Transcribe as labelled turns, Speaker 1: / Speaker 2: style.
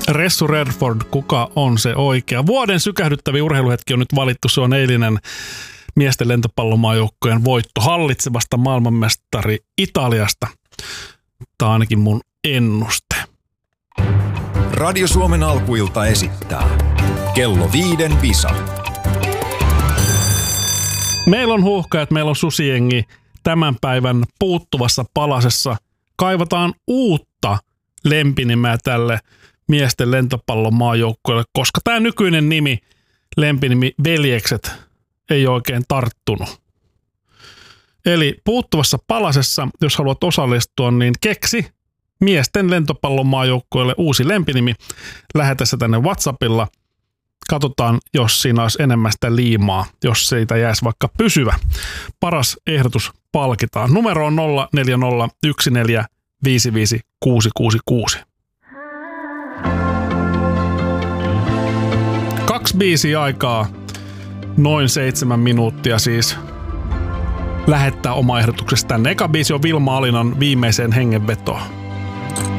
Speaker 1: Ressu Redford, kuka on se oikea? Vuoden sykähdyttävin urheiluhetki on nyt valittu. Se on eilinen miesten lentopallomaajoukkojen voitto hallitsevasta maailmanmestari Italiasta. Tämä on ainakin mun ennuste.
Speaker 2: Radio Suomen alkuilta esittää Kello 5 visa.
Speaker 1: Meillä on huuhkajat, meillä on susijengi. Tämän päivän puuttuvassa palasessa kaivataan uutta lempinimeä tälle miesten lentopallomaajoukkueelle, koska tämä nykyinen nimi, lempinimi Veljekset, ei oikein tarttunut. Eli puuttuvassa palasessa, jos haluat osallistua, niin keksi miesten lentopallomaajoukkueelle uusi lempinimi. Lähetä se tänne WhatsAppilla. Katsotaan, jos siinä olisi enemmän sitä liimaa, jos siitä jäisi vaikka pysyvä. Paras ehdotus palkitaan. Numero on 0401455666. 2 biisiä aikaa, noin 7 minuuttia siis lähettää oma ehdotuksesta tänne. Eka biisi on Vilma Alinan Viimeiseen hengenvetoon.